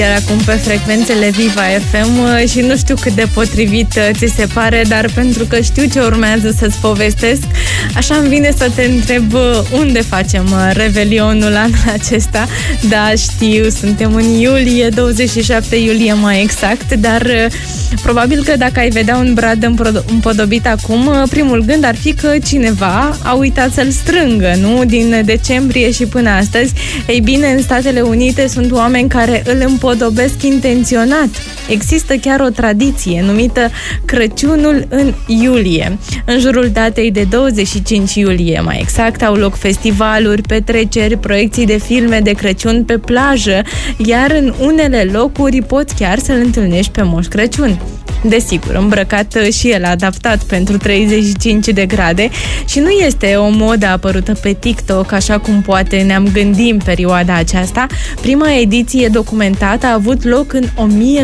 Iar acum pe frecvențele Viva FM și nu știu cât de potrivit ți se pare, dar pentru că știu ce urmează să-ți povestesc, așa îmi vine să te întreb unde facem Revelionul anul acesta. Da, știu, suntem în iulie, 27 iulie mai exact, dar probabil că dacă ai vedea un brad împodobit acum, primul gând ar fi că cineva a uitat să-l strângă, nu? Din decembrie și până astăzi. Ei bine, în Statele Unite sunt oameni care îl împodobesc intenționat. Există chiar o tradiție numită Crăciunul în iulie. În jurul datei de 25 iulie, mai exact, au loc festivaluri, petreceri, proiecții de filme de Crăciun pe plajă, iar în unele locuri poți chiar să-l întâlnești pe Moș Crăciun. Desigur, îmbrăcat și el adaptat pentru 35 de grade și nu este o modă apărută pe TikTok, așa cum poate ne-am gândit în perioada aceasta. Prima ediție documentată a avut loc în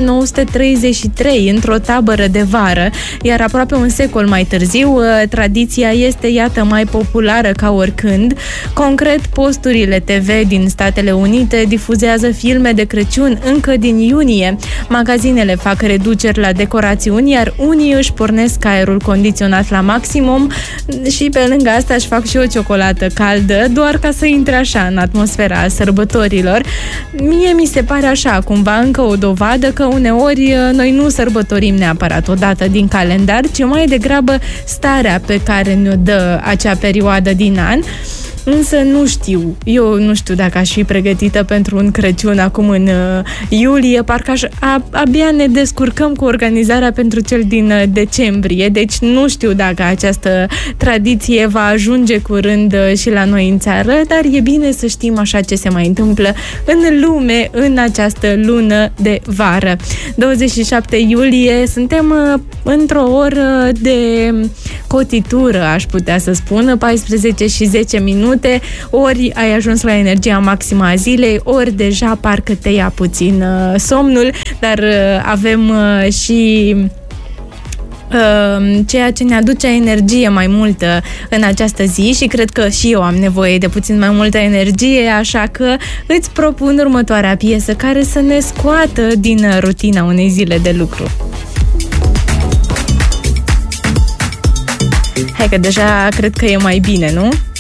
1933, într-o tabără de vară, iar aproape un secol mai târziu, tradiția este, iată, mai populară ca oricând. Concret, posturile TV din Statele Unite difuzează filme de Crăciun încă din iunie. Magazinele fac reduceri la decorații, iar unii își pornesc aerul condiționat la maximum și pe lângă asta își fac și o ciocolată caldă, doar ca să intre așa în atmosfera sărbătorilor. Mie mi se pare așa, cumva încă o dovadă că uneori noi nu sărbătorim neapărat o dată din calendar, ci mai degrabă starea pe care ne-o dă acea perioadă din an. Însă eu nu știu dacă aș fi pregătită pentru un Crăciun acum în iulie, parcă abia ne descurcăm cu organizarea pentru cel din decembrie, deci nu știu dacă această tradiție va ajunge curând și la noi în țară, dar e bine să știm așa ce se mai întâmplă în lume în această lună de vară. 27 iulie, suntem într-o oră de cotitură, aș putea să spun, 14 și 10 minute, ori ai ajuns la energia maximă a zilei, ori deja parcă te ia puțin somnul, dar avem și ceea ce ne aduce energie mai multă în această zi și cred că și eu am nevoie de puțin mai multă energie, așa că îți propun următoarea piesă care să ne scoată din rutina unei zile de lucru. Hai că deja cred că e mai bine, nu?